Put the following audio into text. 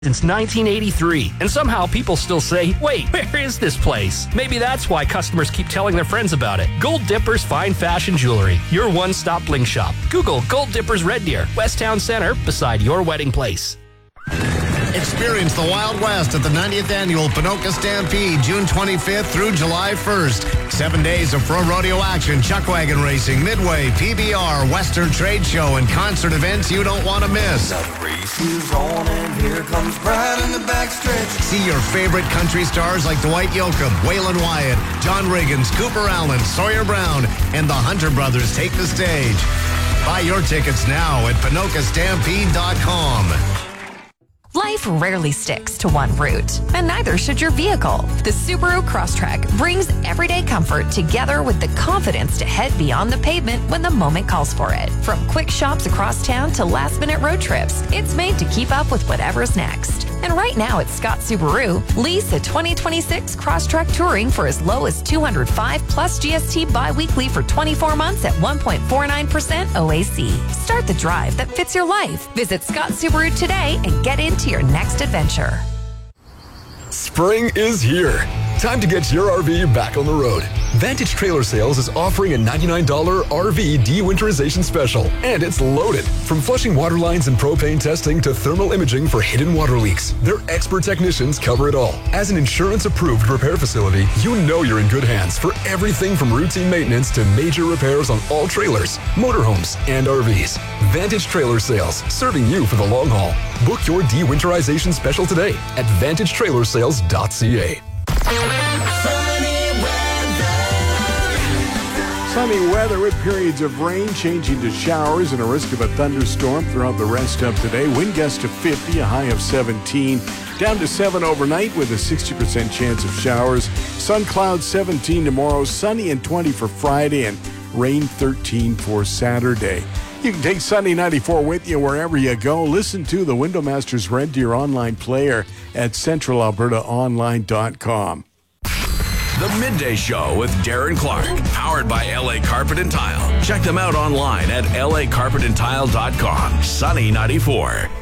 since 1983, and somehow people still say, wait, where is this place? Maybe that's why customers keep telling their friends about it. Gold Dippers Fine Fashion Jewelry, your one-stop bling shop. Google Gold Dippers Red Deer, West Town Center, beside your wedding place. Experience the Wild West at the 90th Annual Ponoka Stampede, June 25th through July 1st. 7 days of pro rodeo action, chuck wagon racing, midway, PBR, Western Trade Show, and concert events you don't want to miss. The race is on and here comes Brad in the backstretch. See your favorite country stars like Dwight Yoakam, Waylon Wyatt, John Riggins, Cooper Allen, Sawyer Brown, and the Hunter Brothers take the stage. Buy your tickets now at PonokaStampede.com. Life rarely sticks to one route, and neither should your vehicle. The Subaru Crosstrek brings everyday comfort together with the confidence to head beyond the pavement when the moment calls for it. From quick shops across town to last-minute road trips, it's made to keep up with whatever's next. And right now at Scott Subaru, lease a 2026 Crosstrek Touring for as low as $205 plus GST bi-weekly for 24 months at 1.49% OAC. Start the drive that fits your life. Visit Scott Subaru today and get into your next adventure. Spring is here. Time to get your RV back on the road. Vantage Trailer Sales is offering a $99 RV de-winterization special, and it's loaded. From flushing water lines and propane testing to thermal imaging for hidden water leaks, their expert technicians cover it all. As an insurance-approved repair facility, you know you're in good hands for everything from routine maintenance to major repairs on all trailers, motorhomes, and RVs. Vantage Trailer Sales, serving you for the long haul. Book your de-winterization special today at VantageTrailerSales.ca. Sunny weather with periods of rain changing to showers and a risk of a thunderstorm throughout the rest of today. Wind gusts to 50, a high of 17. Down to 7 overnight with a 60% chance of showers. Sun clouds 17 tomorrow, sunny and 20 for Friday, and rain 13 for Saturday. You can take Sunday 94 with you wherever you go. Listen to the Window Masters Red Deer online player at centralalbertaonline.com. The Midday Show with Darren Clark, powered by LA Carpet and Tile. Check them out online at lacarpetandtile.com. Sunny 94.